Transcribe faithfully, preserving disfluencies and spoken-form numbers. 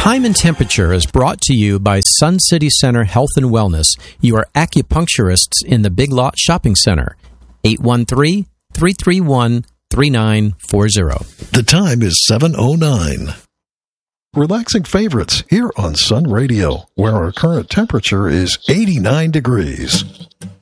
Time and Temperature is brought to you by Sun City Center Health and Wellness. You are acupuncturists in the Big Lot Shopping Center. eight one three, three three one, three nine four zero. The time is seven oh nine. Relaxing favorites here on Sun Radio, where our current temperature is eighty-nine degrees.